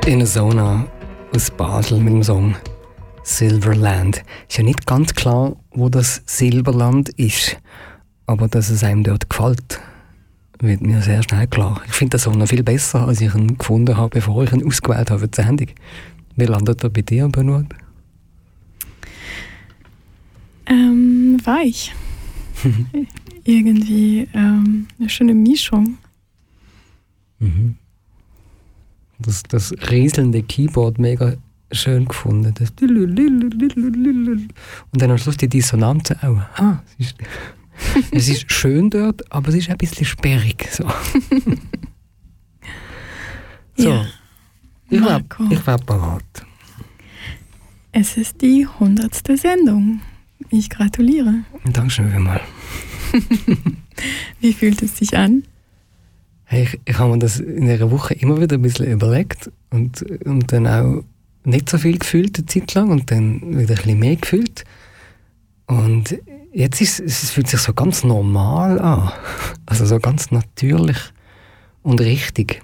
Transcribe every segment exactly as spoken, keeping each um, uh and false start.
In a Zona aus Basel mit dem Song Silverland. Ist ja nicht ganz klar, wo das Silberland ist, aber dass es einem dort gefällt, wird mir sehr schnell klar. Ich finde den Song noch viel besser, als ich ihn gefunden habe, bevor ich ihn ausgewählt habe für die Sendung. Wie landet er bei dir, Benoit? Ähm, weich. Irgendwie ähm, eine schöne Mischung. Mhm. Das, das rieselnde Keyboard mega schön gefunden. Das und dann am Schluss die Dissonanzen auch. Ah, es, ist, es ist schön dort, aber es ist ein bisschen sperrig. So, so. Ja. Ich war, Marco. ich war parat. Es ist die hundertste Sendung. Ich gratuliere. Dankeschön vielmals. Wie fühlt es sich an? Hey, ich, ich habe mir das in dieser Woche immer wieder ein bisschen überlegt und, und dann auch nicht so viel gefühlt eine Zeit lang und dann wieder ein bisschen mehr gefühlt. Und jetzt ist es fühlt sich so ganz normal an. Also so ganz natürlich und richtig.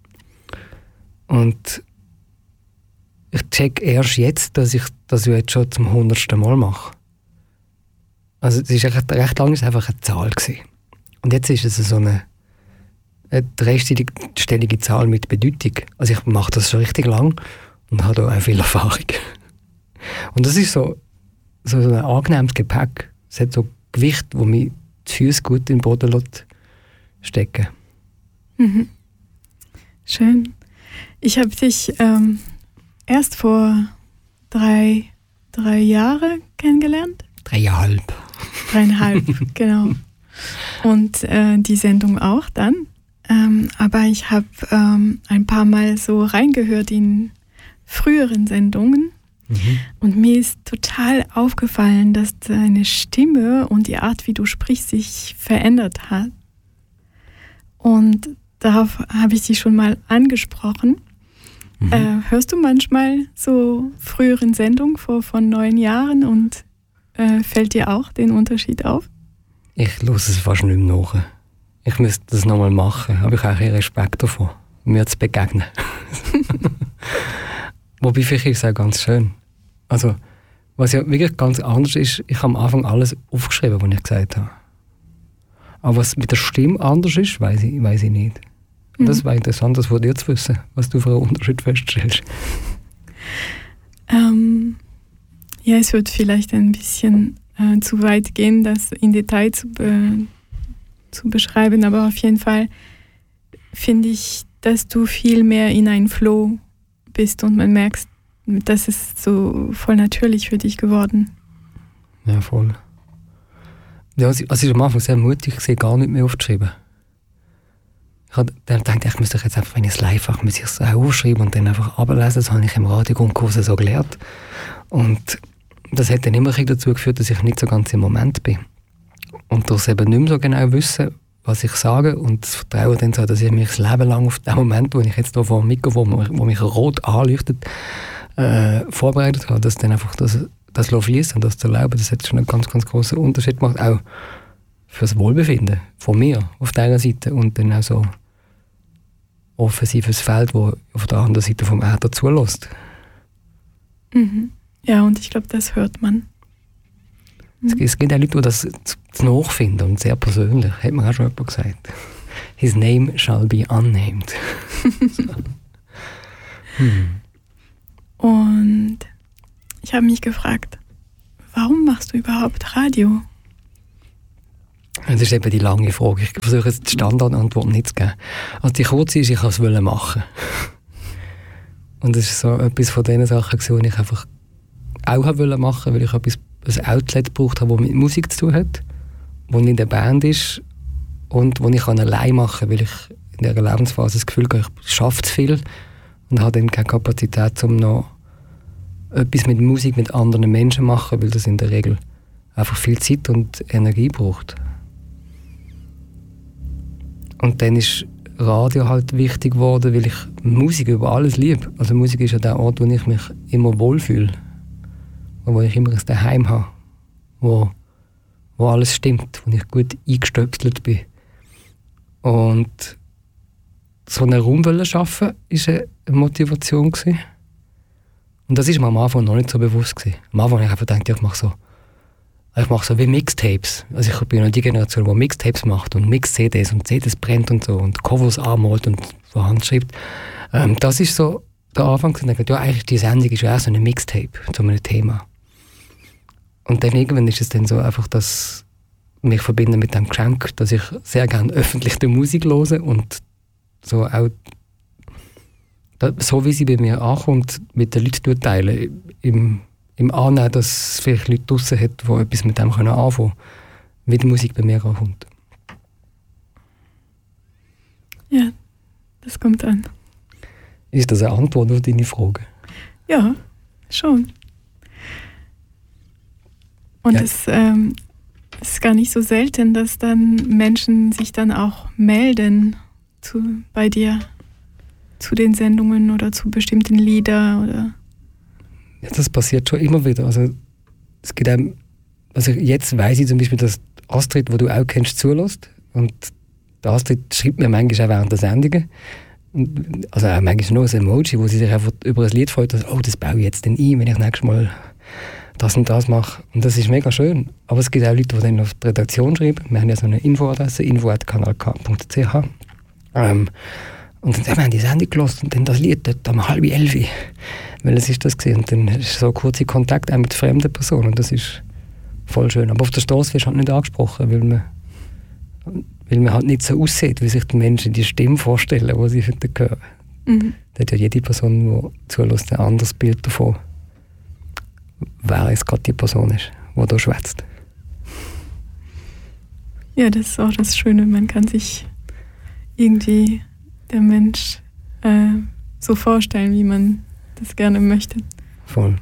Und ich check erst jetzt, dass ich das jetzt schon zum hundertsten Mal mache. Also es ist recht, recht lange ist einfach eine Zahl gewesen. Und jetzt ist es so eine eine dreistellige Zahl mit Bedeutung. Also ich mache das schon richtig lang und habe da auch viel Erfahrung. Und das ist so, so ein angenehmes Gepäck. Es hat so Gewicht, wo mir die Füße gut in den Boden lässt stecken. Mhm. Schön. Ich habe dich ähm, erst vor drei, drei Jahren kennengelernt. Dreieinhalb. Dreieinhalb, genau. Und äh, die Sendung auch dann. Ähm, aber ich habe ähm, ein paar Mal so reingehört in früheren Sendungen. Mhm. Und mir ist total aufgefallen, dass deine Stimme und die Art, wie du sprichst, sich verändert hat. Und darauf habe ich dich schon mal angesprochen. Mhm. Äh, hörst du manchmal so früheren Sendungen vor von neun Jahren und äh, fällt dir auch den Unterschied auf? Ich höre es fast nicht mehr nach. Ich müsste das nochmal machen, aber ich habe auch Respekt davor, mir zu begegnen. Wobei vielleicht ist es auch ganz schön. Also, was ja wirklich ganz anders ist, ich habe am Anfang alles aufgeschrieben, was ich gesagt habe. Aber was mit der Stimme anders ist, weiß ich, weiss ich nicht. Und das wäre interessant, das von dir zu wissen, was du für einen Unterschied feststellst. Ähm, ja, es wird vielleicht ein bisschen äh, zu weit gehen, das in Detail zu be- zu beschreiben, aber auf jeden Fall finde ich, dass du viel mehr in einen Flow bist und man merkt, das ist so voll natürlich für dich geworden. Ja, voll. Ja, also ich war am Anfang sehr mutig, ich gar nicht mehr aufgeschrieben. Ich habe dann gedacht, ich müsste jetzt einfach, wenn ich es live mache, muss ich es auch aufschreiben und dann einfach ablesen. Das habe ich im Radiogrundkurs so gelernt. Und das hat dann immer dazu geführt, dass ich nicht so ganz im Moment bin. Und das eben nicht mehr so genau wissen, was ich sage und das Vertrauen dann so, dass ich mich das Leben lang auf den Moment, wo ich jetzt hier vor dem Mikrofon, wo mich rot anleuchtet, äh, vorbereitet habe, dass dann einfach das, das fließt und das zu erlauben, das hat schon einen ganz, ganz großen Unterschied gemacht, auch für das Wohlbefinden von mir auf dieser Seite und dann auch so offensives Feld, das auf der anderen Seite vom Äther zulässt. Mhm. Ja, und ich glaube, das hört man. Es gibt auch Leute, die das zu nachfinden und sehr persönlich, hat mir auch schon jemand gesagt. His name shall be unnamed. So. hm. Und ich habe mich gefragt, warum machst du überhaupt Radio? Das ist eben die lange Frage. Ich versuche jetzt die Standardantwort nicht zu geben. Also die kurze ist, ich wollte es machen. Und das ist so etwas von den Sachen, die ich einfach auch wollte machen, weil ich etwas ein Outlet gebraucht habe, das mit Musik zu tun hat, das in der Band ist und das ich allein machen kann, weil ich in dieser Lebensphase das Gefühl habe, ich schaffe zu viel und habe dann keine Kapazität, um noch etwas mit Musik mit anderen Menschen zu machen, weil das in der Regel einfach viel Zeit und Energie braucht. Und dann ist Radio halt wichtig geworden, weil ich Musik über alles liebe. Also Musik ist ja der Ort, wo ich mich immer wohlfühle. Wo ich immer ein Daheim habe, wo, wo alles stimmt, wo ich gut eingestöpselt bin. Und so einen Raum schaffen, war eine Motivation gewesen. Und das ist mir am Anfang noch nicht so bewusst gewesen. Am Anfang habe ich einfach gedacht, ja, ich mache so, ich mache so wie Mixtapes. Also ich bin noch die Generation, die Mixtapes macht und Mix-C Ds und C Ds brennt und so und Covers anmalt und so handschreibt. Ähm, das ist so der Anfang gewesen. Ich dachte, ja, eigentlich die Sendung ist ja auch so ein Mixtape zu einem Thema. Und dann irgendwann ist es dann so einfach, dass mich verbinden mit dem Geschenk, dass ich sehr gerne öffentlich die Musik höre und so auch so wie sie bei mir ankommt, mit den Leuten teilen, im, im Annehmen, dass es vielleicht Leute draussen hat, die etwas mit dem anfangen können, wie die Musik bei mir ankommt. Ja, das kommt an. Ist das eine Antwort auf deine Frage? Ja, schon. Und ja. es ähm, ist gar nicht so selten, dass dann Menschen sich dann auch melden zu, bei dir. Zu den Sendungen oder zu bestimmten Liedern oder? Ja, das passiert schon immer wieder. Also, es gibt einem, also jetzt weiss ich zum Beispiel, dass Astrid, die du auch kennst, zulässt. Und Astrid schreibt mir manchmal auch während der Sendungen. Also auch manchmal nur ein Emoji, wo sie sich einfach über ein Lied freut, dass, oh, das baue ich jetzt dann ein, wenn ich nächstes Mal das und das mache. Und das ist mega schön. Aber es gibt auch Leute, die dann auf die Redaktion schreiben. Wir haben ja so eine Infoadresse, info at kanal k punkt c h. Ähm, Und dann haben wir die Sendung gehört und dann das Lied dort um halb elf. Weil es ist das gewesen. Und dann ist so kurzer Kontakt auch mit fremden Personen. Und das ist voll schön. Aber auf der Straße wirst du halt nicht angesprochen, weil man, weil man halt nicht so aussieht, wie sich die Menschen die Stimme vorstellen, die sie heute hören. Mhm. Da hat ja jede Person, die zulässt, ein anderes Bild davon, wer es gerade die Person ist, die da schwätzt. Ja, das ist auch das Schöne. Man kann sich irgendwie der Mensch äh, so vorstellen, wie man das gerne möchte. Voll.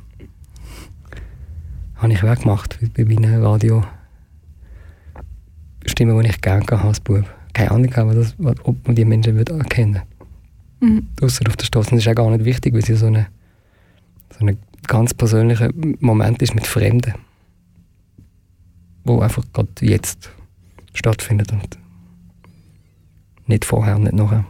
Habe ich auch gemacht bei meinen Radio-Stimmen, die ich gerne hatte als Bub. Keine Ahnung, aber das, ob man die Menschen erkennen würde. Mhm. Draussen auf der Straße. Das ist auch gar nicht wichtig, weil es so ein so eine ganz persönlicher Moment ist mit Fremden, wo einfach gerade jetzt stattfindet und nicht vorher, nicht nachher.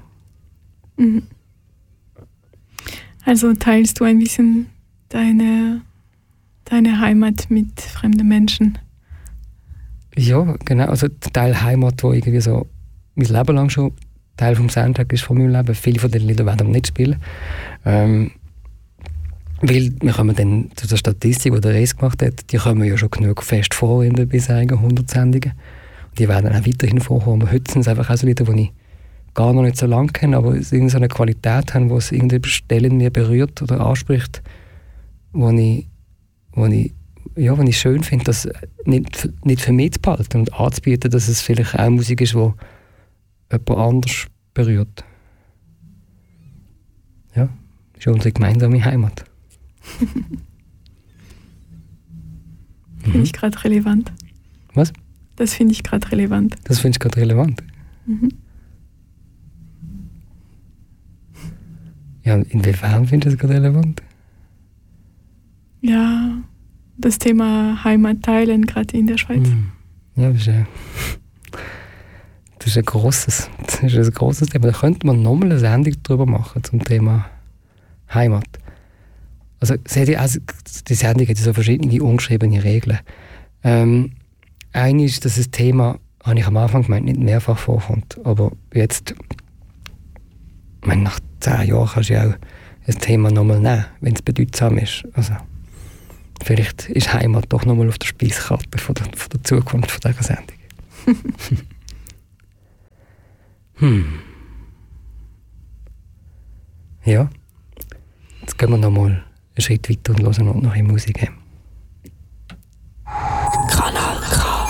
Also teilst du ein bisschen deine, deine Heimat mit fremden Menschen? Ja, genau. Also Teil Heimat, wo irgendwie so mein Leben lang schon Teil vom Soundtrack ist von meinem Leben. Viele von den Liedern werden wir nicht spielen. Ähm, weil wir kommen dann zu der Statistik, die der Reis gemacht hat, die kommen ja schon genug fest vor in den bisherigen hundert Sendungen. Und die werden auch weiterhin vorkommen. Aber heute sind es einfach auch so Lieder, die ich gar noch nicht so lange kenne, aber irgendeine Qualität haben, die es irgendeine Stelle in mir berührt oder anspricht, wo ich, wo ich, ja, wo ich schön finde, das nicht, nicht für mich zu behalten und anzubieten, dass es vielleicht auch Musik ist, die jemand anders berührt. Ja, das ist unsere gemeinsame Heimat. Finde ich gerade relevant. Was? Das finde ich gerade relevant. Das finde ich gerade relevant? Mhm. Ja, inwiefern findest du das gerade relevant? Ja, das Thema Heimat teilen, gerade in der Schweiz. Ja, das ist ein, das ist ein grosses, das ist ein grosses Thema. Da könnte man nochmal eine Sendung darüber machen, zum Thema Heimat. Also, die Sendung hat so verschiedene ungeschriebene Regeln. Ähm, eine ist, dass das Thema, habe ich am Anfang gemeint, nicht mehrfach vorkommt. Aber jetzt, ich meine, nach zehn Jahren kannst du ja auch ein Thema nochmal nehmen, wenn es bedeutsam ist. Also, vielleicht ist Heimat doch nochmal auf der Speiskarte von der, von der Zukunft von dieser Sendung. hm. Ja, jetzt gehen wir nochmal einen Schritt weiter und hören noch in Musik. Kanal K.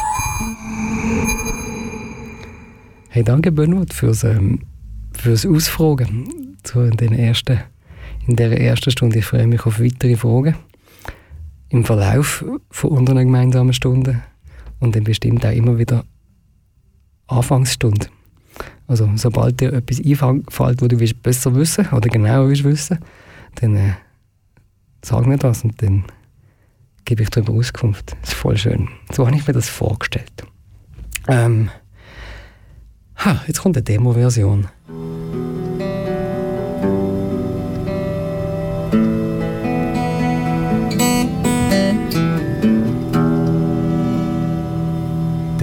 Hey, danke Benoit fürs, ähm, fürs Ausfragen so in, den ersten, in dieser ersten Stunde. Ich freue mich auf weitere Fragen im Verlauf von unseren gemeinsamen Stunden und dann bestimmt auch immer wieder Anfangsstunden. Also sobald dir etwas einfällt, wo du willst besser wissen oder genauer willst wissen, dann äh, sag mir das und dann gebe ich darüber Auskunft. Das ist voll schön. So habe ich mir das vorgestellt. Ähm, ha, jetzt kommt eine Demo-Version.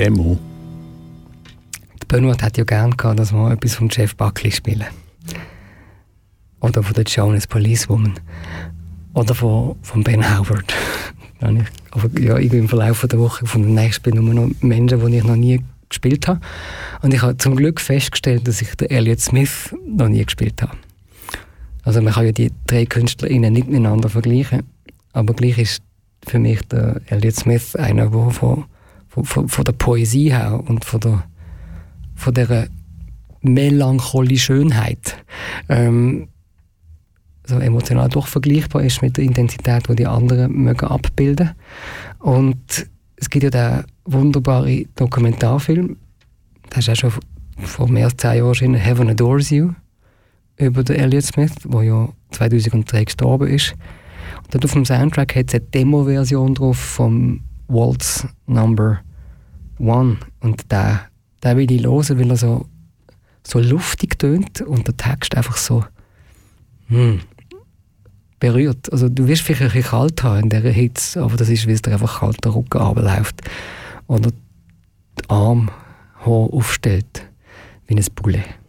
Demo? Der Benoit hat ja gerne gehabt, dass wir etwas vom Jeff Buckley spielen. Oder von der Jonas Policewoman. Oder von, von Ben Howard. Aber ja, irgendwie im Verlauf der Woche von der nächsten Spiel nur noch Menschen, die ich noch nie gespielt habe. Und ich habe zum Glück festgestellt, dass ich den Elliott Smith noch nie gespielt habe. Also man kann ja die drei KünstlerInnen nicht miteinander vergleichen, aber gleich ist für mich der Elliott Smith einer, der von, von, von der Poesie her und von der von dieser melancholischen Schönheit ähm, so emotional doch vergleichbar ist mit der Intensität, die die anderen mögen abbilden. Und es gibt ja den wunderbaren Dokumentarfilm, der ist auch schon vor mehr als zehn Jahren erschienen, Heaven Adores You, über den Elliott Smith, der ja zweitausenddrei gestorben ist. Und dort auf dem Soundtrack hat es eine Demo-Version drauf vom Waltz Number One. Und den, den will ich hören, weil er so, so luftig tönt und der Text einfach so hm, berührt. Also du wirst vielleicht ein bisschen kalt haben in dieser Hitze, aber das ist, weil es dir einfach kalt der Rücken runterläuft. Oder den Arm hoch aufstellt, wie ein Poulet.